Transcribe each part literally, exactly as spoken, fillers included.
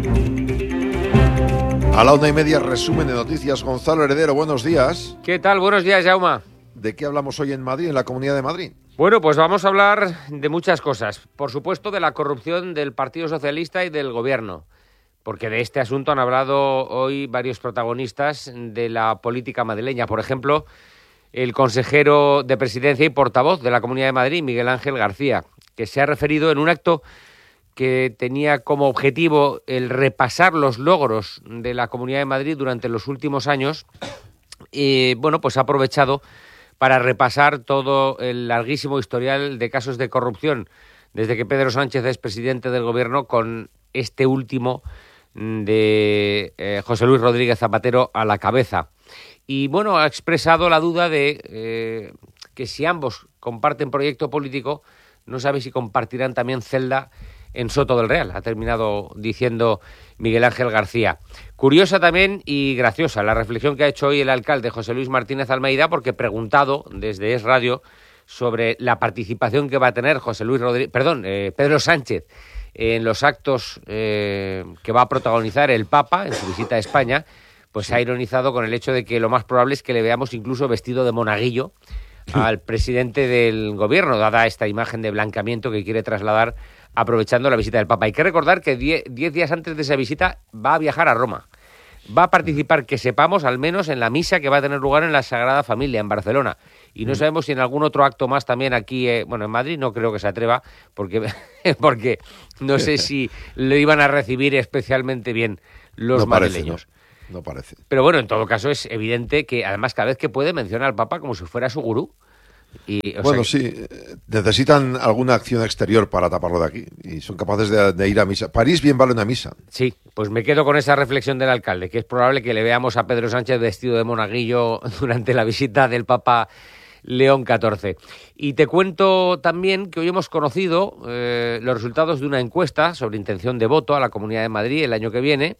A la una y media, resumen de noticias. Gonzalo Heredero, buenos días. ¿Qué tal? Buenos días, Jauma. ¿De qué hablamos hoy en Madrid, en la Comunidad de Madrid? Bueno, pues vamos a hablar de muchas cosas. Por supuesto, de la corrupción del Partido Socialista y del Gobierno, porque de este asunto han hablado hoy varios protagonistas de la política madrileña. Por ejemplo, el consejero de Presidencia y portavoz de la Comunidad de Madrid, Miguel Ángel García, que se ha referido en un acto que tenía como objetivo el repasar los logros de la Comunidad de Madrid durante los últimos años. Y bueno, pues ha aprovechado para repasar todo el larguísimo historial de casos de corrupción desde que Pedro Sánchez es presidente del Gobierno, con este último de eh, José Luis Rodríguez Zapatero a la cabeza. Y bueno, ha expresado la duda de eh, que si ambos comparten proyecto político, no sabe si compartirán también celda en Soto del Real, ha terminado diciendo Miguel Ángel García. Curiosa también y graciosa la reflexión que ha hecho hoy el alcalde José Luis Martínez Almeida, porque preguntado desde Es Radio sobre la participación que va a tener José Luis Rodríguez, perdón, eh, Pedro Sánchez en los actos eh, que va a protagonizar el Papa en su visita a España, pues se ha ironizado con el hecho de que lo más probable es que le veamos incluso vestido de monaguillo al presidente del Gobierno, dada esta imagen de blanqueamiento que quiere trasladar aprovechando la visita del Papa. Hay que recordar que diez, diez días antes de esa visita va a viajar a Roma. Va a participar, que sepamos, al menos en la misa que va a tener lugar en la Sagrada Familia, en Barcelona. Y no sabemos si en algún otro acto más también aquí, eh, bueno, en Madrid no creo que se atreva, porque, porque no sé si lo iban a recibir especialmente bien los no madrileños. Parece, no, no parece. Pero bueno, en todo caso es evidente que además cada vez que puede menciona al Papa como si fuera su gurú. Y, bueno, sea, sí, necesitan alguna acción exterior para taparlo de aquí y son capaces de, de ir a misa. París bien vale una misa. Sí, pues me quedo con esa reflexión del alcalde, que es probable que le veamos a Pedro Sánchez vestido de monaguillo durante la visita del Papa León catorce. Y te cuento también que hoy hemos conocido eh, los resultados de una encuesta sobre intención de voto a la Comunidad de Madrid el año que viene,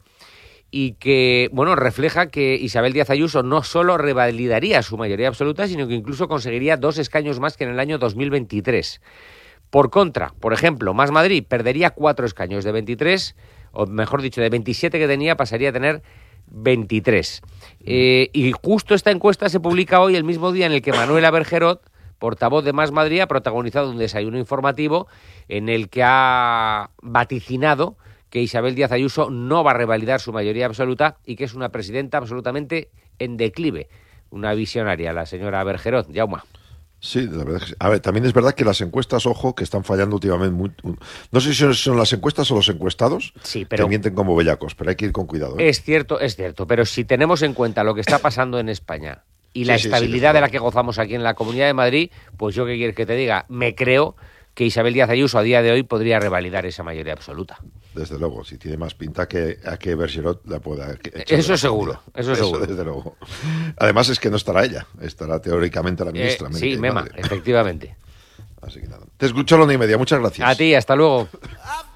y que, bueno, refleja que Isabel Díaz Ayuso no solo revalidaría su mayoría absoluta, sino que incluso conseguiría dos escaños más que en el año dos mil veintitrés. Por contra, por ejemplo, Más Madrid perdería cuatro escaños de veintitrés, o mejor dicho, de veintisiete que tenía, pasaría a tener veintitrés. Eh, y justo esta encuesta se publica hoy, el mismo día en el que Manuela Bergerot, portavoz de Más Madrid, ha protagonizado un desayuno informativo en el que ha vaticinado que Isabel Díaz Ayuso no va a revalidar su mayoría absoluta y que es una presidenta absolutamente en declive. Una visionaria, la señora Bergerot. Jauma. Sí, la verdad es que, a ver, también es verdad que las encuestas, ojo, que están fallando últimamente. Muy, no sé si son las encuestas o los encuestados sí, pero, que mienten como bellacos, pero hay que ir con cuidado, ¿eh? Es cierto, es cierto, pero si tenemos en cuenta lo que está pasando en España y la sí, estabilidad sí, sí, de la que gozamos aquí en la Comunidad de Madrid, pues yo qué quieres que te diga, me creo que Isabel Díaz Ayuso a día de hoy podría revalidar esa mayoría absoluta. Desde luego, si tiene más pinta que a que Bergerot la pueda echar. Eso seguro, eso, eso seguro. Desde luego. Además es que no estará ella, estará teóricamente la ministra. Eh, sí, Mema, efectivamente. Así que nada. Te escucho a la una y media, muchas gracias. A ti, hasta luego.